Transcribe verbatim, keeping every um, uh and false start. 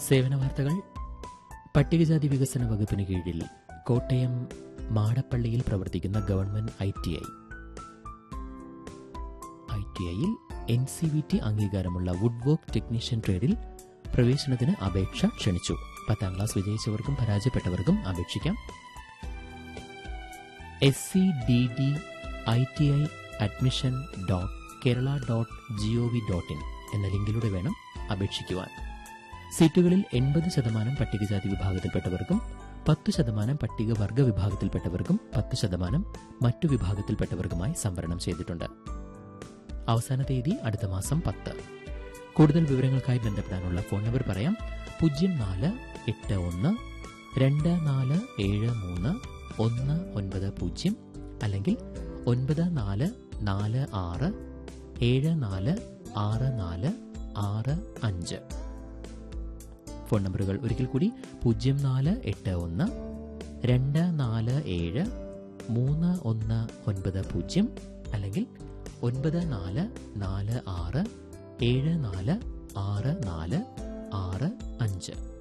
സേവന വാർത്തകൾ. പട്ടികജാതി വികസന വകുപ്പിന് കീഴിൽ കോട്ടയം മാടപ്പള്ളിയിൽ പ്രവർത്തിക്കുന്ന government I T I I T ഐയിൽ എൻ സി വി ടി അംഗീകാരമുള്ള വുഡ് വർക്ക് ടെക്നീഷ്യൻ ട്രേഡിൽ പ്രവേശനത്തിന് അപേക്ഷ ക്ഷണിച്ചു. പത്താം ക്ലാസ് വിജയിച്ചവർക്കും പരാജയപ്പെട്ടവർക്കും അപേക്ഷിക്കാം. S C D D I T I admission dot Kerala dot G O V dot in എന്ന ലിങ്കിലൂടെ വേണം അപേക്ഷിക്കുവാൻ. സീറ്റുകളിൽ എൺപത് ശതമാനം പട്ടികജാതി വിഭാഗത്തിൽപ്പെട്ടവർക്കും പത്ത് ശതമാനം പട്ടികവർഗ വിഭാഗത്തിൽപ്പെട്ടവർക്കും പത്ത് ശതമാനം മറ്റു വിഭാഗത്തിൽപ്പെട്ടവർക്കുമായി സംവരണം ചെയ്തിട്ടുണ്ട്. അവസാന തീയതി അടുത്ത മാസം പത്ത്. കൂടുതൽ വിവരങ്ങൾക്കായി ബന്ധപ്പെടാനുള്ള ഫോൺ നമ്പർ പറയാം. പൂജ്യം നാല് എട്ട് ഒന്ന് രണ്ട് നാല് ഏഴ് മൂന്ന് ഒന്ന് ഒൻപത് പൂജ്യം അല്ലെങ്കിൽ ഒൻപത് നാല് നാല് ആറ് ഏഴ് നാല് ആറ് നാല് ആറ് അഞ്ച്. ഫോൺ നമ്പറുകൾ ഒരിക്കൽ കൂടി പൂജ്യം നാല് എട്ട് ഒന്ന് രണ്ട് നാല് ഏഴ് മൂന്ന് ഒന്ന് ഒൻപത് പൂജ്യം അല്ലെങ്കിൽ ഒൻപത് നാല് നാല് ആറ് ഏഴ് നാല് ആറ് നാല് ആറ് അഞ്ച്.